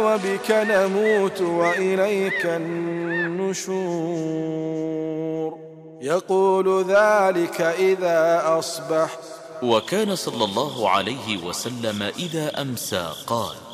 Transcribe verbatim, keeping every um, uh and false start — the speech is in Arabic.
وبك نموت وإليك النشور. يقول ذلك إذا أصبح. وكان صلى الله عليه وسلم إذا أمسى قال: